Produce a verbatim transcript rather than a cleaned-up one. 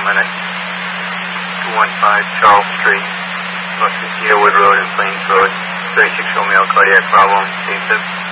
paramedic. two one five Charles Street, North Cedarwood Road and Plains Road. thirty-six Romeo, cardiac problem, A Fib.